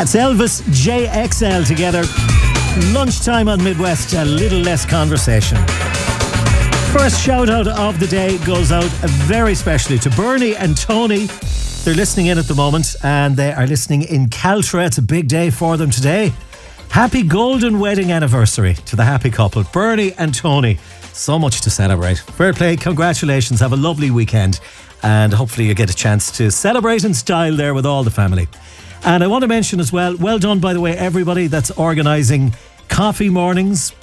That's Elvis JXL together. Lunchtime on Midwest, a little less conversation. First shout out of the day goes out very specially to Bernie and Tony. They're listening in at the moment and they are listening in Caltra. It's a big day for them today. Happy golden wedding anniversary to the happy couple, Bernie and Tony. So much to celebrate. Fair play, congratulations, have a lovely weekend and hopefully you get a chance to celebrate in style there with all the family. And I want to mention as well done by the way everybody that's organising coffee mornings.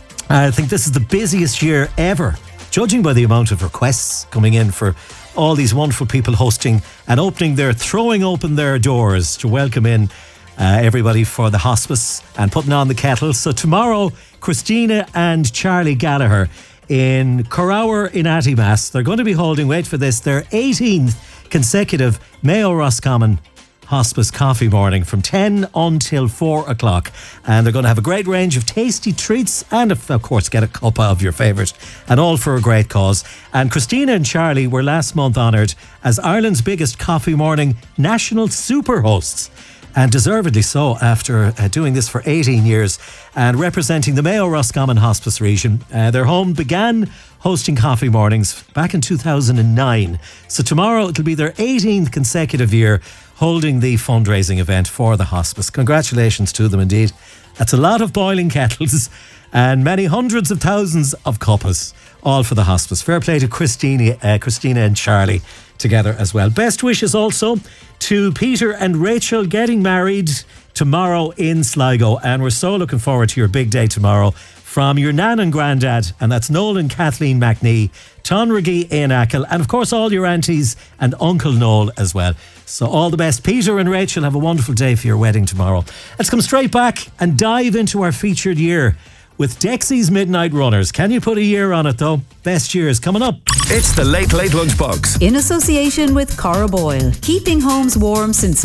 I think this is the busiest year ever, judging by the amount of requests coming in for all these wonderful people hosting and throwing open their doors to welcome in everybody for the hospice and putting on the kettle. So tomorrow, Christina and Charlie Gallagher in Corrour in Attymass, they're going to be holding, wait for this, their 18th consecutive Mayo Roscommon Hospice Coffee Morning from 10 until 4 o'clock. And they're going to have a great range of tasty treats and, of course, get a cup of your favourite. And all for a great cause. And Christina and Charlie were last month honoured as Ireland's biggest coffee morning national super hosts. And deservedly so after doing this for 18 years and representing the Mayo Roscommon Hospice region. Their home began hosting coffee mornings back in 2009. So tomorrow it'll be their 18th consecutive year holding the fundraising event for the hospice. Congratulations to them indeed. That's a lot of boiling kettles and many hundreds of thousands of cuppas, all for the hospice. Fair play to Christina and Charlie together as well. Best wishes also to Peter and Rachel getting married tomorrow in Sligo, and we're so looking forward to your big day tomorrow from your nan and granddad, and that's Noel and Kathleen McNee, Tonragee Ian Ackle, and of course all your aunties and Uncle Noel as well. So all the best. Peter and Rachel, have a wonderful day for your wedding tomorrow. Let's come straight back and dive into our featured year with Dexy's Midnight Runners. Can you put a year on it though? Best years coming up. It's the Late Late Lunchbox. In association with Corroboil. Keeping homes warm since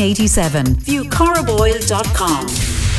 1987. View corroboil.com.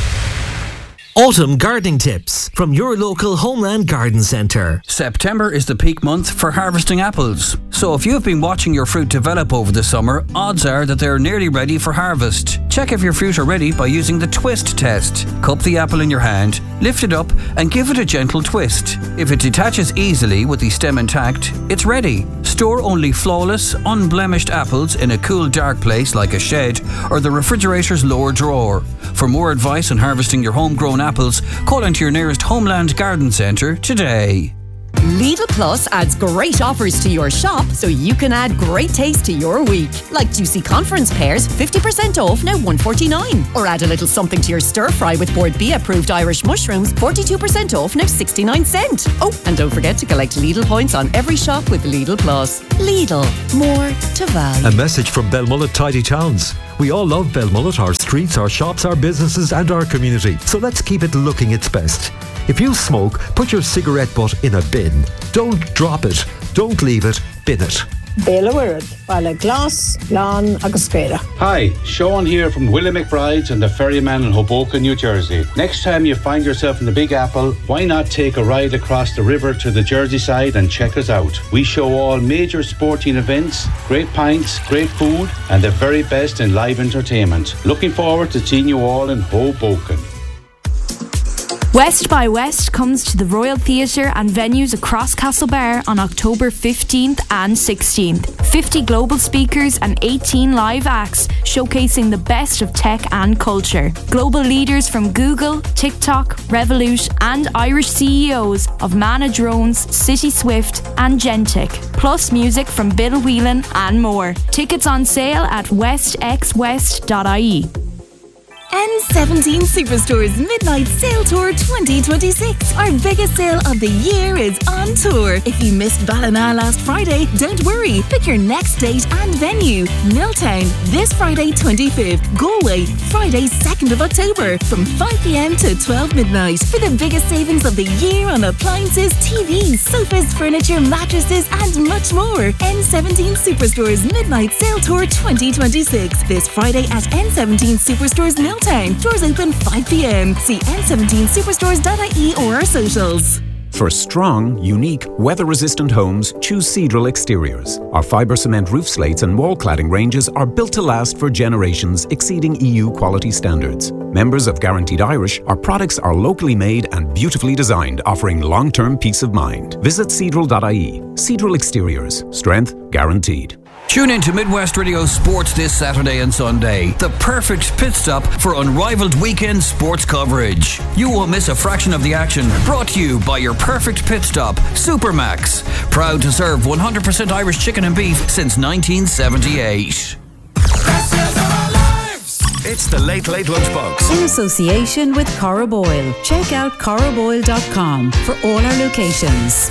Autumn gardening tips from your local Homeland Garden Centre. September is the peak month for harvesting apples. So if you've been watching your fruit develop over the summer, odds are that they're nearly ready for harvest. Check if your fruit are ready by using the twist test. Cup the apple in your hand, lift it up and give it a gentle twist. If it detaches easily with the stem intact, it's ready. Store only flawless, unblemished apples in a cool, dark place like a shed or the refrigerator's lower drawer. For more advice on harvesting your homegrown apples, call into your nearest Homeland Garden Centre today. Lidl Plus adds great offers to your shop so you can add great taste to your week. Like juicy conference pears, 50% off now $1.49. Or add a little something to your stir fry with Board B approved Irish mushrooms, 42% off now 69 cents. Oh, and don't forget to collect Lidl points on every shop with Lidl Plus. Lidl, more to value. A message from Belmullet Tidy Towns. We all love Belmullet, our streets, our shops, our businesses and our community. So let's keep it looking its best. If you smoke, put your cigarette butt in a bin. Don't drop it. Don't leave it. Bin it. Béla Wirad, Bala Glass, Lan agus Spéla. Hi, Sean here from Willie McBride's and the Ferryman in Hoboken, New Jersey. Next time you find yourself in the Big Apple, why not take a ride across the river to the Jersey side and check us out? We show all major sporting events, great pints, great food, and the very best in live entertainment. Looking forward to seeing you all in Hoboken. West by West comes to the Royal Theatre and venues across Castlebar on October 15th and 16th. 50 global speakers and 18 live acts showcasing the best of tech and culture. Global leaders from Google, TikTok, Revolut and Irish CEOs of Mana Drones, City Swift and Gentic. Plus music from Bill Whelan and more. Tickets on sale at westxwest.ie. N17 Superstore's Midnight Sale Tour 2026. Our biggest sale of the year is on tour. If you missed Ballina last Friday, don't worry. Pick your next date and venue. Milltown, this Friday 25th. Galway, Friday 2nd of October from 5pm to 12 midnight. For the biggest savings of the year on appliances, TVs, sofas, furniture, mattresses and much more. N17 Superstore's Midnight Sale Tour 2026. This Friday at N17 Superstore's Milltown. Doors open 5pm. See n17superstores.ie or our socials. For strong, unique, weather-resistant homes, choose Cedral Exteriors. Our fibre cement roof slates and wall cladding ranges are built to last for generations, exceeding EU quality standards. Members of Guaranteed Irish, our products are locally made and beautifully designed, offering long-term peace of mind. Visit cedral.ie. Cedral Exteriors. Strength guaranteed. Tune in to Midwest Radio Sports this Saturday and Sunday. The perfect pit stop for unrivaled weekend sports coverage. You won't miss a fraction of the action. Brought to you by your perfect pit stop, Supermax. Proud to serve 100% Irish chicken and beef since 1978. It's the Late Late Lunchbox. In association with Cora Boyle. Check out coraboyle.com for all our locations.